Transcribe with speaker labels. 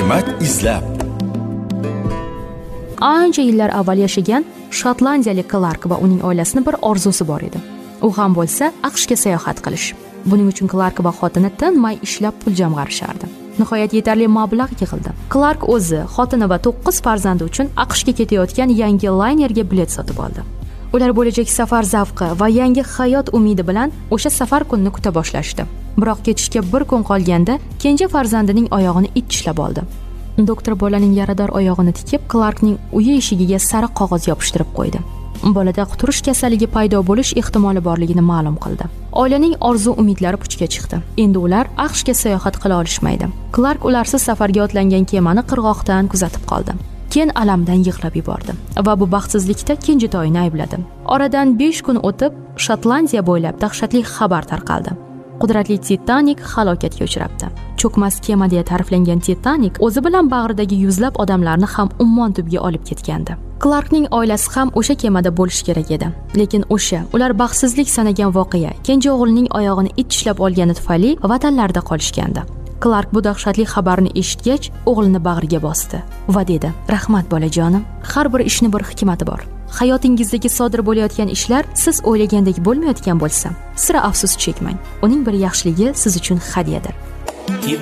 Speaker 1: hikmat izlab.
Speaker 2: Ancha yillar avval yashagan shotlandiyalik Clark va uning oilasini bir orzusi bor edi. U ham bo'lsa AQShga sayohat qilish. Buning uchun Clark va xotini tinmay ishlab pul jamg'arishardi. Nihoyat yetarli mablag' yig'ildi. Clark o'zi, xotini va 9 farzandi uchun AQShga ketayotgan yangi laynerga bilet sotib oldi. Ular bo'lajak safar zavqi va yangi hayot umidi bilan o'sha safar kunini kuta boshlashdi. Biroq ketishga bir kun qolganda kenja farzandining oyog'ini it tishlab oldi. Doktor bolaning yarador oyog'ini tikib, Clarkning uyi eshigiga sariq qog'oz yopishtirib qo'ydi. Bolada quturish kasalligi paydo bo'lish ehtimoli borligini ma'lum qildi. Oilaning orzu-umidlari puchga chiqdi. Endi ular AQShga sayohat qila olishmaydi. Clark ularsiz safarga otlangan kemani qirg'oqdan kuzatib qoldi. Keyin alamdan yig'lab yubordi va bu baxtsizlikda kenjatoyini aybladi. Oradan 5 kun o'tib, Shotlandiya bo'ylab dahshatli xabar tarqaldi. Qudratli Titanik halokatga uchrabdi. Cho'kmas kema deya ta'riflangan Titanik o'zi bilan bag'ridagi yuzlab odamlarni ham ummon tubiga olib ketgandi. Clarkning oilasi ham o'sha kemada bo'lishi kerak edi. Lekin ular baxtsizlik sanagan voqea kenja o'g'lining oyog'ini it tishlab olgani tufayli vatanlarida qolishgandi. Clark bu dahshatli xabarni eshitgach, o'g'lini bag'riga bosdi va dedi: "Rahmat bolajonim, har bir ishning bir hikmati bor. Hayotingizdagi sodir bo'layotgan ishlar siz o'ylagandek bo'lmayotgan bo'lsa, sira afsus chekmang. Uning bir yaxshiligi siz uchun hadyadir."